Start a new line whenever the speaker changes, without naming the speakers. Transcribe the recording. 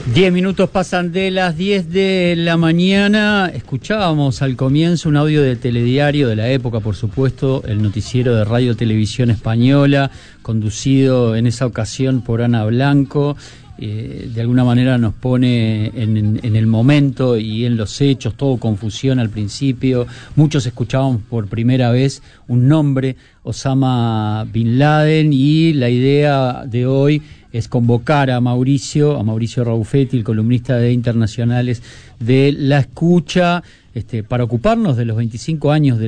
10 minutos pasan de las 10 de la mañana. Escuchábamos al comienzo un audio de Telediario de la época, por supuesto, el noticiero de Radio Televisión Española, conducido en esa ocasión por Ana Blanco. De alguna manera nos pone en el momento y en los hechos, todo confusión al principio. Muchos escuchábamos por primera vez un nombre, Osama Bin Laden, y la idea de hoy es convocar a Mauricio Raufetti, el columnista de Internacionales de La Escucha, para ocuparnos de los 25 años de